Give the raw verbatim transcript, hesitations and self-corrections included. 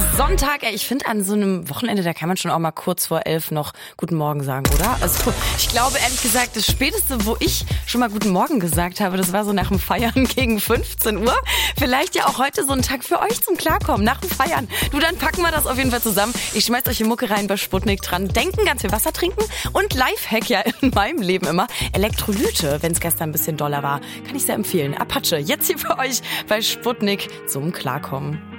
Sonntag, ey, ich finde an so einem Wochenende, da kann man schon auch mal kurz vor elf noch Guten Morgen sagen, oder? Also ich glaube ehrlich gesagt, das Späteste, wo ich schon mal Guten Morgen gesagt habe, das war so nach dem Feiern gegen fünfzehn Uhr. Vielleicht ja auch heute so ein Tag für euch zum Klarkommen, nach dem Feiern. Du, dann packen wir das auf jeden Fall zusammen. Ich schmeiß euch die Mucke rein bei Sputnik dran. Denken, ganz viel Wasser trinken und Lifehack ja in meinem Leben immer. Elektrolyte, wenn es gestern ein bisschen doller war, kann ich sehr empfehlen. Apache, jetzt hier für euch bei Sputnik zum Klarkommen.